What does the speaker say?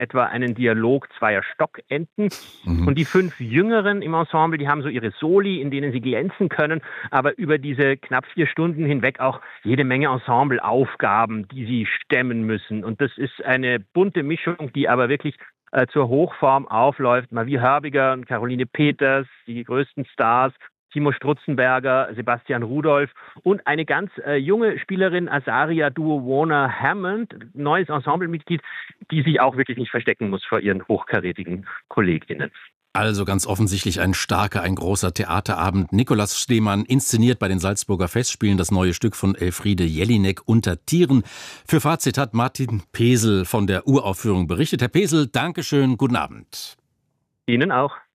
etwa einen Dialog zweier Stockenten. Und die 5 Jüngeren im Ensemble, die haben so ihre Soli, in denen sie glänzen können, aber über diese knapp 4 Stunden hinweg auch jede Menge Ensembleaufgaben, die sie stemmen müssen. Und das ist eine bunte Mischung, die aber wirklich zur Hochform aufläuft. Marie Hörbiger und Caroline Peters, die größten Stars, Timo Strutzenberger, Sebastian Rudolph und eine ganz junge Spielerin, Azaria Duo-Warner-Hammond, neues Ensemblemitglied, die sich auch wirklich nicht verstecken muss vor ihren hochkarätigen KollegInnen. Also ganz offensichtlich ein starker, ein großer Theaterabend. Nikolaus Stemann inszeniert bei den Salzburger Festspielen das neue Stück von Elfriede Jelinek, Unter Tieren. Für Fazit hat Martin Pesel von der Uraufführung berichtet. Herr Pesel, Dankeschön, guten Abend. Ihnen auch.